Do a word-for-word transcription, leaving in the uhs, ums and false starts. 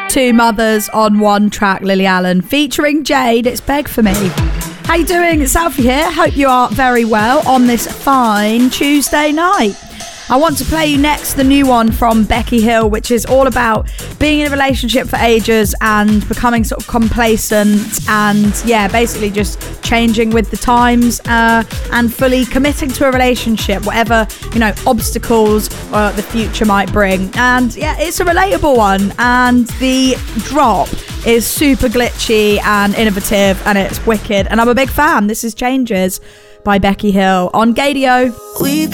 Two mothers on one track, Lily Allen featuring Jade. It's Beg For Me. How you doing? It's Alfie here. Hope you are very well on this fine Tuesday night. I want to play you next the new one from Becky Hill, which is all about being in a relationship for ages and becoming sort of complacent and, yeah, basically just changing with the times uh, and fully committing to a relationship, whatever, you know, obstacles uh, the future might bring. And, yeah, it's a relatable one. And the drop is super glitchy and innovative and it's wicked. And I'm a big fan. This is Changes by Becky Hill on Gadio. We